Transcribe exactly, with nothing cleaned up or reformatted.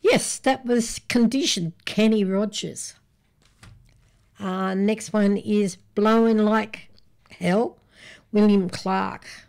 Yes, that was Condition, Kenny Rogers. Uh, next one is Blowing Like Hell, William Clark.